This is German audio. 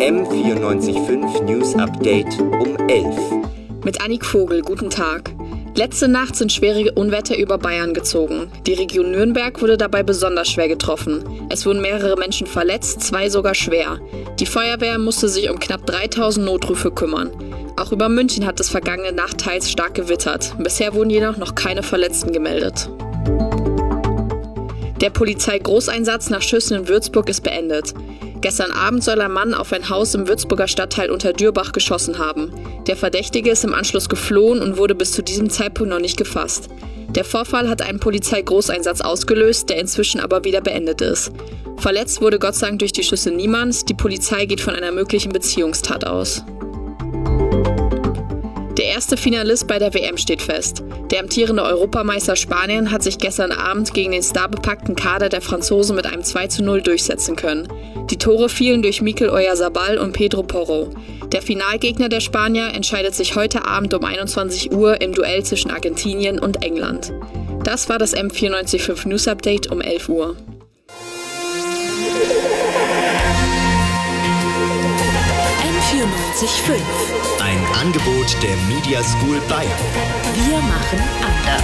M94.5 News Update um 11. Mit Annik Vogel, guten Tag. Letzte Nacht sind schwere Unwetter über Bayern gezogen. Die Region Nürnberg wurde dabei besonders schwer getroffen. Es wurden mehrere Menschen verletzt, 2 sogar schwer. Die Feuerwehr musste sich um knapp 3000 Notrufe kümmern. Auch über München hat es vergangene Nacht teils stark gewittert. Bisher wurden jedoch noch keine Verletzten gemeldet. Der Polizeigroßeinsatz nach Schüssen in Würzburg ist beendet. Gestern Abend soll ein Mann auf ein Haus im Würzburger Stadtteil Unterdürbach geschossen haben. Der Verdächtige ist im Anschluss geflohen und wurde bis zu diesem Zeitpunkt noch nicht gefasst. Der Vorfall hat einen Polizeigroßeinsatz ausgelöst, der inzwischen aber wieder beendet ist. Verletzt wurde Gott sei Dank durch die Schüsse niemand. Die Polizei geht von einer möglichen Beziehungstat aus. Der erste Finalist bei der WM steht fest. Der amtierende Europameister Spanien hat sich gestern Abend gegen den starbepackten Kader der Franzosen mit einem 2:0 durchsetzen können. Die Tore fielen durch Mikel Oyarzabal und Pedro Porro. Der Finalgegner der Spanier entscheidet sich heute Abend um 21 Uhr im Duell zwischen Argentinien und England. Das war das M94.5 News Update um 11 Uhr. M94.5. Ein Angebot der Media School Bayern. Wir machen anders.